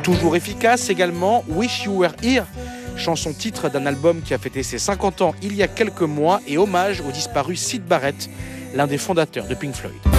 Toujours efficace également, Wish You Were Here, chanson titre d'un album qui a fêté ses 50 ans il y a quelques mois et hommage au disparu Syd Barrett, l'un des fondateurs de Pink Floyd.